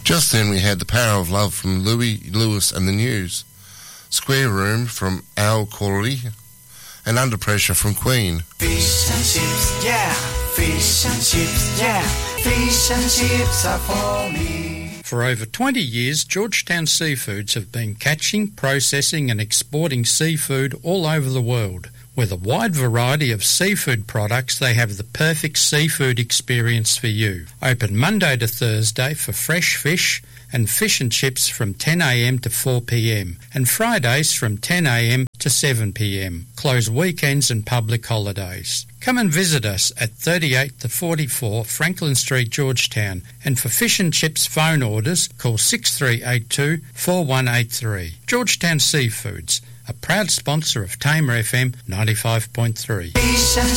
Just then we had The Power of Love from Louis Lewis and the News, Square Room from Al Quality, and Under Pressure from Queen. Fish and chips, yeah. Fish and chips, yeah. Fish and chips are for me. For over 20 years, Georgetown Seafoods have been catching, processing and exporting seafood all over the world. With a wide variety of seafood products, they have the perfect seafood experience for you. Open Monday to Thursday for fresh fish and fish and chips from 10 a.m. to 4 p.m. and Fridays from 10 a.m. to 7 p.m. Close weekends and public holidays. Come and visit us at 38 to 44 Franklin Street, Georgetown, and for fish and chips phone orders, call 6382 4183. Georgetown Seafoods, a proud sponsor of Tamer FM 95.3.